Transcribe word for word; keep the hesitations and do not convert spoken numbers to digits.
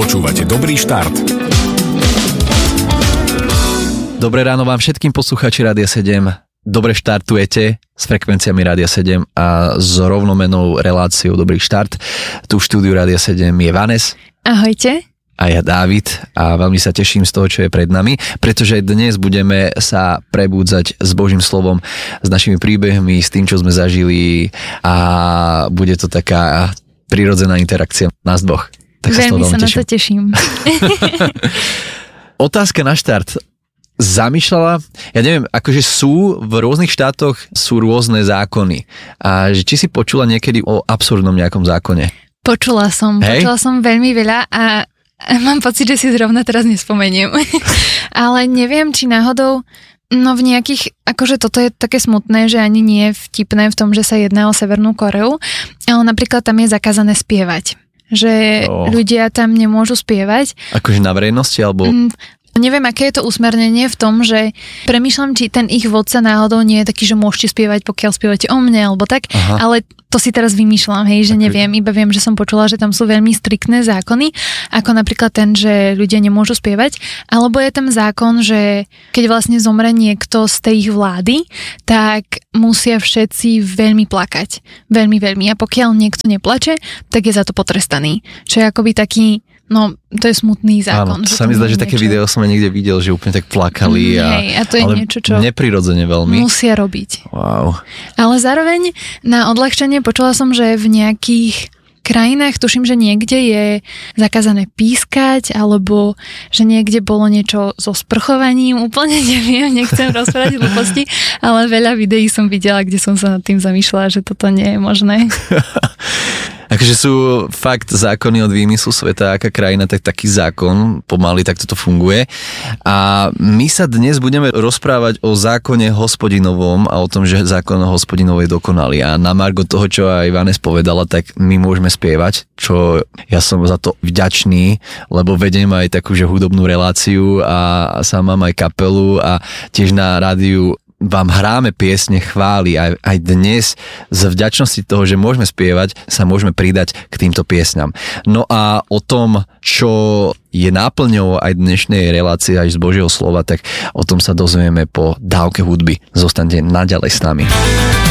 Počúvate Dobrý štart. Dobré ráno vám všetkým poslucháči Rádia sedem. Dobre štartujete s frekvenciami Rádia sedem a s rovnomennou reláciou Dobrý štart. Tu v štúdiu Rádia sedem je Vanes. Ahojte. A ja Dávid a veľmi sa teším z toho, čo je pred nami, pretože dnes budeme sa prebúdzať s Božím slovom, s našimi príbehmi, s tým, čo sme zažili a bude to taká prirodzená interakcia nás dvoch. Tak sa veľmi sa na teším. to teším. Otázka na štart. Zamýšľala, ja neviem, akože sú v rôznych štátoch sú rôzne zákony a že či si počula niekedy o absurdnom nejakom zákone? Počula som, Hej? počula som veľmi veľa a mám pocit, že si zrovna teraz nespomeniem. Ale neviem, či náhodou, no v nejakých, akože toto je také smutné, že ani nie je vtipné v tom, že sa jedná o Severnú Koreu, ale napríklad tam je zakázané spievať. Že oh. ľudia tam nemôžu spievať. Akože na verejnosti, alebo... Mm, neviem, aké je to usmernenie v tom, že premýšľam, či ten ich vodca náhodou nie je taký, že môžete spievať, pokiaľ spievate o mne, alebo tak, Aha. ale to si teraz vymýšľam, hej, že okay. neviem, iba viem, že som počula, že tam sú veľmi striktné zákony, ako napríklad ten, že ľudia nemôžu spievať, alebo je tam zákon, že keď vlastne zomre niekto z tej ich vlády, tak musia všetci veľmi plakať. Veľmi, veľmi. A pokiaľ niekto neplače, tak je za to potrestaný. Čo je akoby taký, no, to je smutný zákon. Áno, to sa mi zdá, že niečo... také video som aj niekde videl, že úplne tak plakali. Mm, a, hej, a to je niečo, čo neprirodzene veľmi. Musia robiť. Wow. Ale zároveň na odľahčenie počula som, že v nejakých krajinách, tuším, že niekde je zakázané pískať, alebo že niekde bolo niečo so sprchovaním, úplne neviem, nechcem rozprávať hlúposti, ale veľa videí som videla, kde som sa nad tým zamýšľala, že toto nie je možné. Akože sú fakt zákony od výmyslu sveta, aká krajina, tak taký zákon, pomaly tak toto funguje. A my sa dnes budeme rozprávať o zákone hospodinovom a o tom, že zákon hospodinov je dokonalý. A na margo toho, čo aj Vanes povedala, tak my môžeme spievať, čo ja som za to vďačný, lebo vediem aj takú, že hudobnú reláciu a sám mám aj kapelu a tiež na rádiu vám hráme piesne chvály aj, aj dnes z vďačnosti toho, že môžeme spievať, sa môžeme pridať k týmto piesňam. No a o tom, čo je náplňou aj dnešnej relácie aj z Božieho slova, tak o tom sa dozvieme po dávke hudby. Zostaňte naďalej s nami.